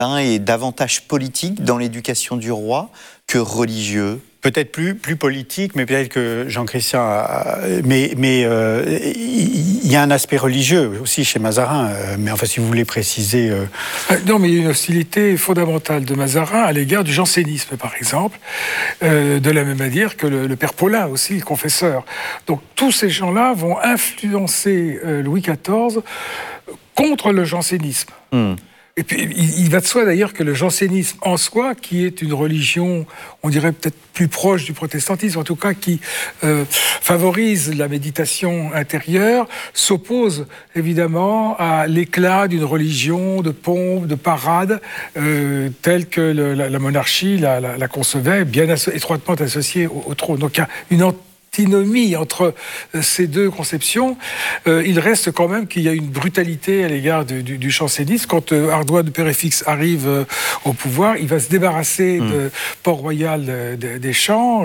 est davantage politique dans l'éducation du roi que religieux. Peut-être plus politique, mais peut-être que Jean-Christian mais il y a un aspect religieux aussi chez Mazarin. Mais enfin, si vous voulez préciser... Non, mais il y a une hostilité fondamentale de Mazarin à l'égard du jansénisme, par exemple, de la même manière que le père Paulin aussi, le confesseur. Donc tous ces gens-là vont influencer Louis XIV contre le jansénisme. Et puis, il va de soi d'ailleurs que le jansénisme en soi, qui est une religion, on dirait peut-être plus proche du protestantisme, en tout cas qui favorise la méditation intérieure, s'oppose évidemment à l'éclat d'une religion de pompe, de parade, telle que la monarchie la concevait, bien étroitement associée au trône. Donc il y a une antinomie entre ces deux conceptions. Il reste quand même qu'il y a une brutalité à l'égard du jansénisme. Quand Ardois de Péréfixe arrive au pouvoir, il va se débarrasser de Port-Royal des Champs,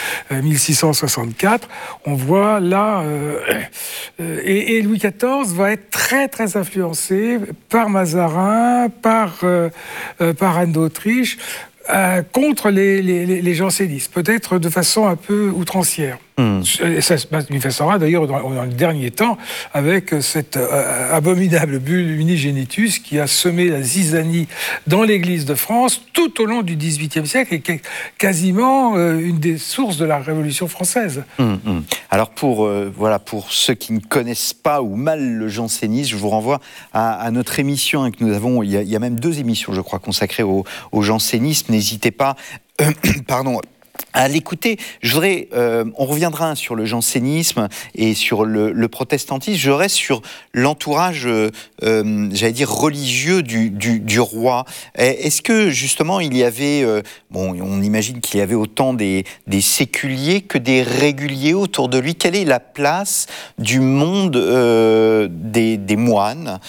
1664. On voit là... et Louis XIV va être très, très influencé par Mazarin, par Anne d'Autriche, contre les jansénistes, peut-être de façon un peu outrancière. Ça se manifestera d'ailleurs dans le dernier temps avec cette abominable bulle Unigenitus qui a semé la zizanie dans l'Église de France tout au long du XVIIIe siècle et qui est quasiment une des sources de la Révolution française. Alors pour ceux qui ne connaissent pas ou mal le jansénisme, je vous renvoie à notre émission que nous avons, il y a même 2 émissions je crois consacrées au jansénisme, n'hésitez pas à l'écouter. Je voudrais, on reviendra sur le jansénisme et sur le protestantisme. Je reste sur l'entourage, j'allais dire religieux du roi. Est-ce que justement il y avait, on imagine qu'il y avait autant des séculiers que des réguliers autour de lui. Quelle est la place du monde des moines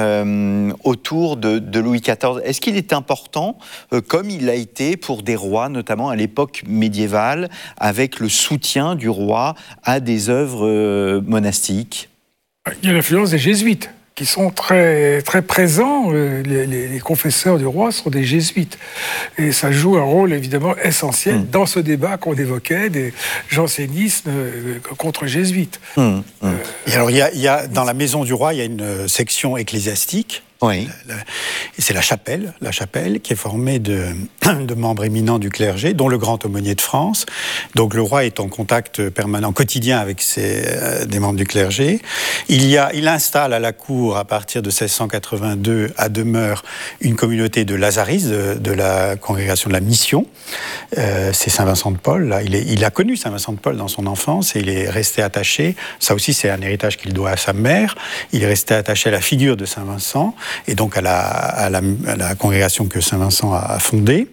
autour de Louis XIV? Est-ce qu'il est important, comme il l'a été pour des rois, notamment à l'époque médiévale, avec le soutien du roi à des œuvres monastiques? Il y a l'influence des jésuites qui sont très, très présents. Les confesseurs du roi sont des jésuites. Et ça joue un rôle évidemment essentiel dans ce débat qu'on évoquait des jansénismes contre jésuites. Et alors, il y a, dans la maison du roi, il y a une section ecclésiastique. Oui. C'est la chapelle qui est formée de membres éminents du clergé, dont le grand aumônier de France. Donc le roi est en contact permanent, quotidien avec des membres du clergé. Il installe à la cour, à partir de 1682, à demeure, une communauté de lazaristes, de la congrégation de la Mission. C'est Saint-Vincent de Paul. Là. Il a connu Saint-Vincent de Paul dans son enfance et il est resté attaché. Ça aussi, c'est un héritage qu'il doit à sa mère. Il est resté attaché à la figure de Saint-Vincent et donc à la congrégation que Saint-Vincent a fondée.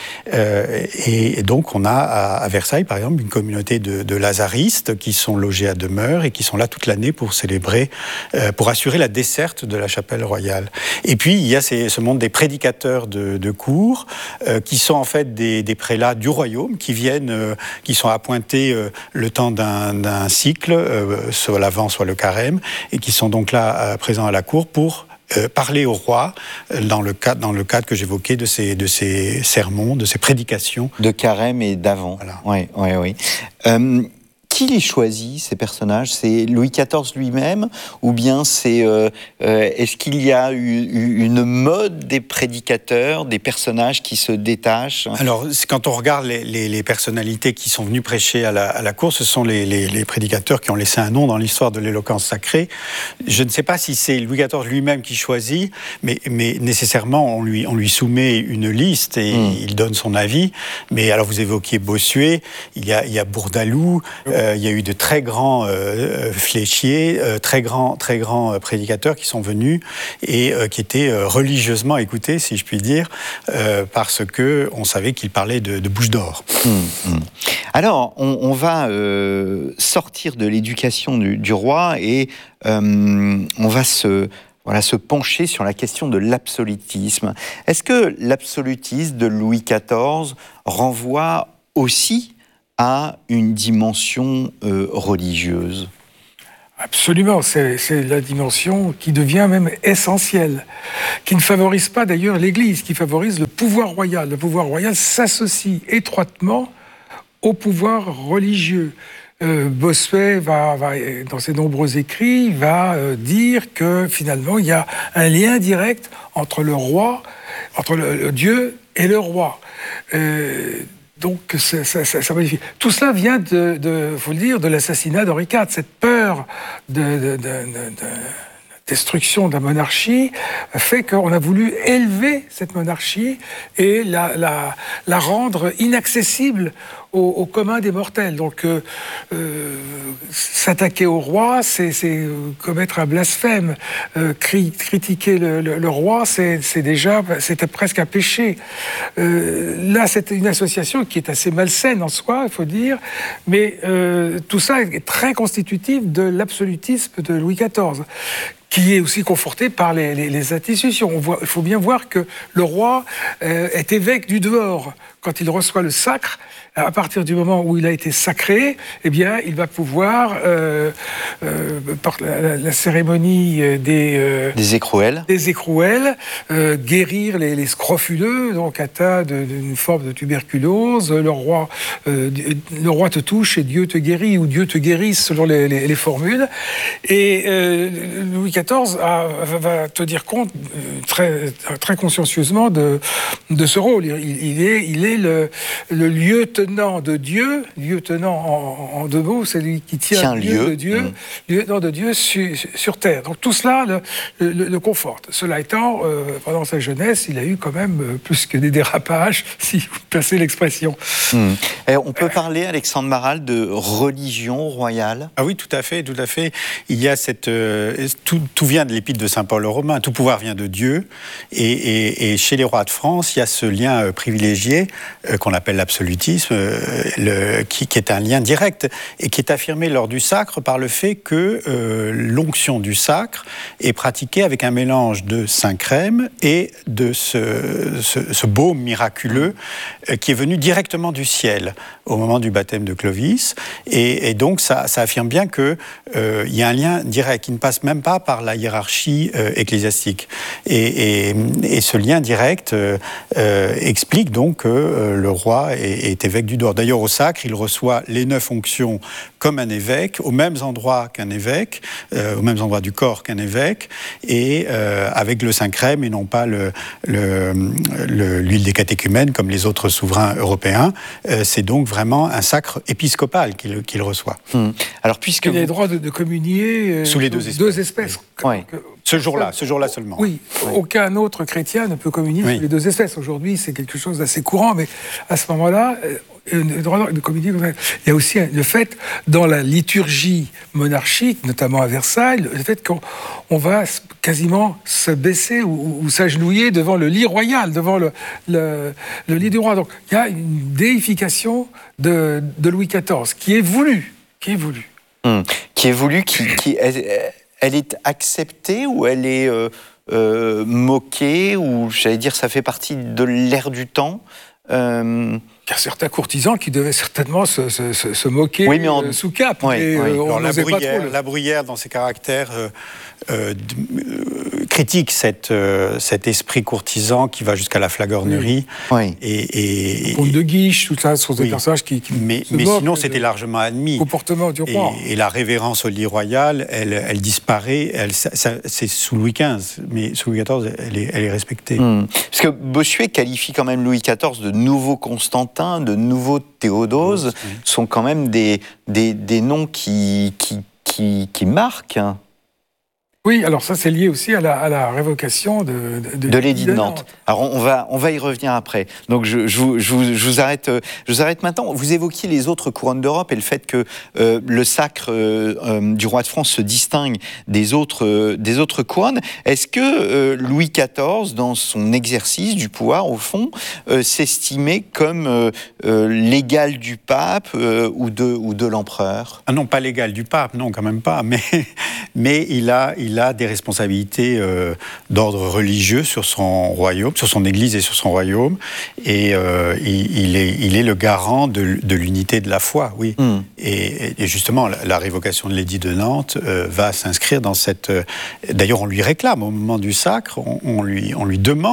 Et donc on a à Versailles, par exemple, une communauté de lazaristes qui sont logés à demeure et qui sont là toute l'année pour célébrer, pour assurer la desserte de la chapelle royale. Et puis il y a ce monde des prédicateurs de cour qui sont en fait des prélats du royaume qui viennent, qui sont appointés le temps d'un cycle, soit l'avant, soit le carême, et qui sont donc là présents à la cour pour parler au roi dans le cadre que j'évoquais de ces sermons, de ces prédications. De carême et d'avant. Voilà. Oui. Qui les choisit, ces personnages? C'est Louis XIV lui-même? Ou bien est-ce qu'il y a eu une mode des prédicateurs, des personnages qui se détachent? Alors, quand on regarde les personnalités qui sont venues prêcher à la cour, ce sont les prédicateurs qui ont laissé un nom dans l'histoire de l'éloquence sacrée. Je ne sais pas si c'est Louis XIV lui-même qui choisit, mais nécessairement, on lui soumet une liste et il donne son avis. Mais alors, vous évoquiez Bossuet, il y a Bourdaloue, il y a eu de très grands fléchiers, très grands prédicateurs qui sont venus et qui étaient religieusement écoutés, si je puis dire, parce qu'on savait qu'ils parlaient de bouche d'or. Alors, on va sortir de l'éducation du roi et on va se pencher sur la question de l'absolutisme. Est-ce que l'absolutisme de Louis XIV renvoie aussi à une dimension religieuse? Absolument, c'est la dimension qui devient même essentielle, qui ne favorise pas d'ailleurs l'Église, qui favorise le pouvoir royal. Le pouvoir royal s'associe étroitement au pouvoir religieux. Bossuet va, dans ses nombreux écrits, va dire que finalement il y a un lien direct entre le roi, entre le Dieu et le roi. Donc, ça modifie. Tout cela vient faut le dire, de l'assassinat d'Henri IV, cette peur de destruction de la monarchie fait qu'on a voulu élever cette monarchie et la rendre inaccessible au commun des mortels. Donc, s'attaquer au roi, c'est commettre un blasphème. Critiquer le roi, c'était presque un péché. Là, c'est une association qui est assez malsaine en soi, il faut dire, mais tout ça est très constitutif de l'absolutisme de Louis XIV, qui est aussi conforté par les institutions. Il faut bien voir que le roi est évêque du dehors. Quand il reçoit le sacre, à partir du moment où il a été sacré, eh bien, il va pouvoir, par la cérémonie des écrouelles, guérir les scrofuleux, donc atteints d'une forme de tuberculose. Le roi te touche et Dieu te guérit, ou Dieu te guérisse, selon les formules. Et Louis XIV va tenir compte très, très consciencieusement de ce rôle. Il est le lieutenant de Dieu, lieutenant en deux mots, c'est lui qui tient le lieu de Dieu, lieutenant de Dieu sur terre. Donc tout cela le conforte. Cela étant, pendant sa jeunesse, il a eu quand même plus que des dérapages, si vous passez l'expression. On peut parler, Alexandre Maral, de religion royale ? Ah oui, tout à fait, tout à fait. Il y a tout vient de l'épître de saint Paul aux Romains. Tout pouvoir vient de Dieu, et chez les rois de France, il y a ce lien privilégié qu'on appelle l'absolutisme, qui est un lien direct et qui est affirmé lors du sacre par le fait que l'onction du sacre est pratiquée avec un mélange de Saint-Crème et de ce baume miraculeux qui est venu directement du ciel au moment du baptême de Clovis. Et donc ça affirme bien qu'il y a un lien direct qui ne passe même pas par la hiérarchie ecclésiastique. Et ce lien direct explique donc que le roi est évêque du dehors. D'ailleurs, au sacre, il reçoit les 9 onctions comme un évêque, aux mêmes endroits qu'un évêque, aux mêmes endroits du corps qu'un évêque, et avec le Saint-Crème et non pas l'huile des catéchumènes comme les autres souverains européens. C'est donc vraiment un sacre épiscopal qu'il reçoit. Alors, puisque il a le droit de communier sous les deux espèces. Oui. Ce jour-là seulement. Oui, aucun autre chrétien ne peut communier sous les 2 espèces. Aujourd'hui, c'est quelque chose d'assez courant, mais à ce moment-là, le droit de communier. Il y a aussi le fait, dans la liturgie monarchique, notamment à Versailles, le fait qu'on va quasiment se baisser ou s'agenouiller devant le lit royal, devant le lit du roi. Donc, il y a une déification de Louis XIV qui est voulue. Elle est acceptée ou elle est moquée, ou j'allais dire ça fait partie de l'air du temps Il y a certains courtisans qui devaient certainement se moquer sous cape. Alors, la Bruyère, dans ses caractères, critique cet esprit courtisan qui va jusqu'à la flagornerie. Et Comte de Guiche, tout ça, sont des personnages qui mais sinon, c'était largement admis. Comportement du roi. Et la révérence au lit royal, elle disparaît. C'est sous Louis XV, mais sous Louis XIV, elle est respectée. Parce que Bossuet qualifie quand même Louis XIV de nouveau Constantin, de nouveau Théodose, sont quand même des noms qui marquent. Oui, alors ça c'est lié aussi à la révocation de l'édit de Nantes. Alors on va y revenir après. Donc je vous arrête maintenant. Vous évoquiez les autres couronnes d'Europe et le fait que le sacre du roi de France se distingue des autres couronnes. Est-ce que Louis XIV, dans son exercice du pouvoir, au fond, s'estimait comme l'égal du pape ou de l'empereur ? Ah non, pas l'égal du pape, non, quand même pas. Mais il a il a des responsabilités d'ordre religieux sur son royaume, sur son église et sur son royaume, et il est le garant de l'unité de la foi, oui. Et justement, la révocation de l'édit de Nantes va s'inscrire dans cette... D'ailleurs, on lui réclame, au moment du sacre, on lui demande